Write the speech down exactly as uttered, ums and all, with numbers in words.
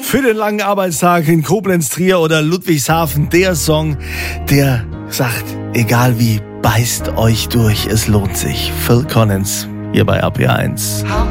Für den langen Arbeitstag in Koblenz, Trier oder Ludwigshafen, der Song, der sagt, egal wie, beißt euch durch, es lohnt sich. Phil Collins, hier bei A P eins.